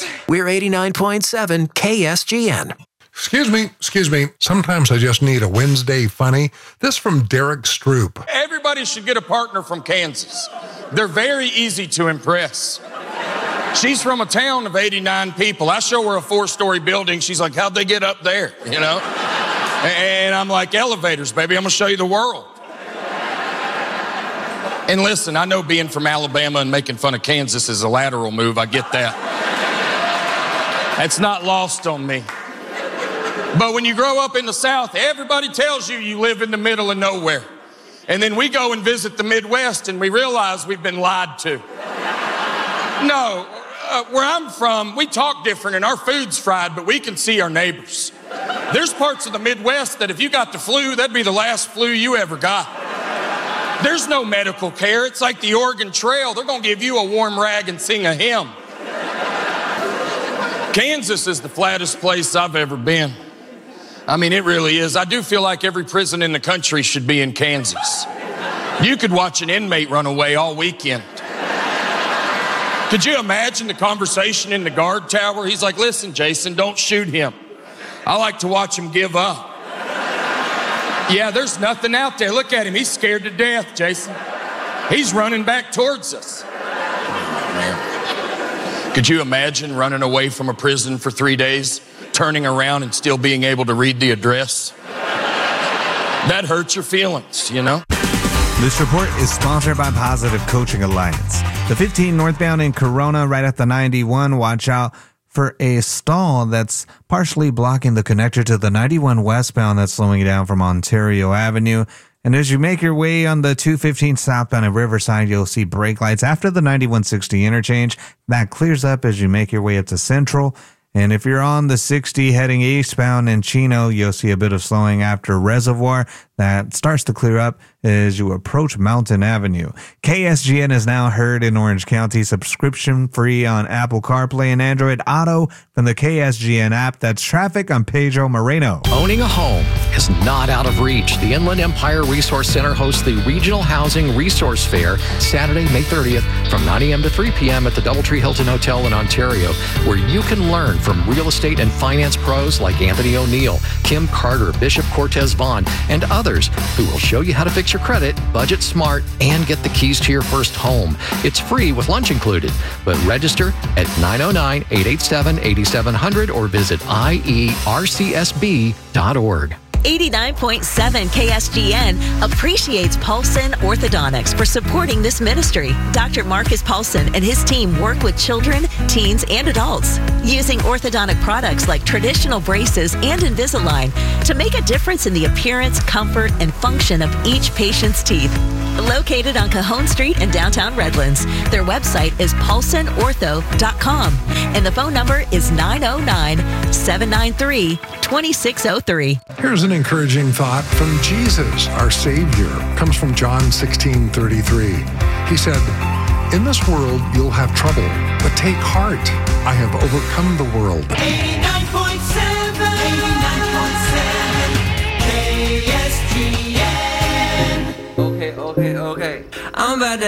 This, we're 89.7 KSGN. Excuse me. Sometimes I just need a Wednesday funny. This from Derek Stroop. Everybody should get a partner from Kansas. They're very easy to impress. She's from a town of 89 people. I show her a 4-story building. She's like, how'd they get up there? You know? And I'm like, elevators, baby. I'm going to show you the world. And listen, I know being from Alabama and making fun of Kansas is a lateral move. I get that. That's not lost on me. But when you grow up in the South, everybody tells you you live in the middle of nowhere. And then we go and visit the Midwest and we realize we've been lied to. No, where I'm from, we talk different and our food's fried, but we can see our neighbors. There's parts of the Midwest that if you got the flu, that'd be the last flu you ever got. There's no medical care. It's like the Oregon Trail. They're gonna give you a warm rag and sing a hymn. Kansas is the flattest place I've ever been. I mean, it really is. I do feel like every prison in the country should be in Kansas. You could watch an inmate run away all weekend. Could you imagine the conversation in the guard tower? He's like, listen, Jason, don't shoot him. I like to watch him give up. Yeah, there's nothing out there. Look at him. He's scared to death, Jason. He's running back towards us. Man. Could you imagine running away from a prison for 3 days? Turning around and still being able to read the address. That hurts your feelings, you know? This report is sponsored by Positive Coaching Alliance. The 15 northbound in Corona, right at the 91, watch out for a stall that's partially blocking the connector to the 91 westbound that's slowing you down from Ontario Avenue. And as you make your way on the 215 southbound at Riverside, you'll see brake lights after the 9160 interchange. That clears up as you make your way up to Central. And if you're on the 60 heading eastbound in Chino, you'll see a bit of slowing after Reservoir. That starts to clear up as you approach Mountain Avenue. KSGN is now heard in Orange County, subscription free on Apple CarPlay and Android Auto from the KSGN app. That's traffic on Pedro Moreno. Owning a home is not out of reach. The Inland Empire Resource Center hosts the Regional Housing Resource Fair Saturday, May 30th from 9 a.m. to 3 p.m. at the Doubletree Hilton Hotel in Ontario, where you can learn from real estate and finance pros like Anthony O'Neill, Kim Carter, Bishop Cortez Vaughn, and others who will show you how to fix your credit, budget smart, and get the keys to your first home. It's free with lunch included, but register at 909-887-8700 or visit iercsb.org. 89.7 KSGN appreciates Paulson Orthodontics for supporting this ministry. Dr. Marcus Paulson and his team work with children, teens, and adults using orthodontic products like traditional braces and Invisalign to make a difference in the appearance, comfort, and function of each patient's teeth. Located on Cajon Street in downtown Redlands, their website is paulsonortho.com and the phone number is 909-793-2603. Here's an encouraging thought from Jesus, our Savior. Comes from John 16:33. He said, "In this world you'll have trouble, but take heart. I have overcome the world." 89.7 KSGN. Okay. I'm about to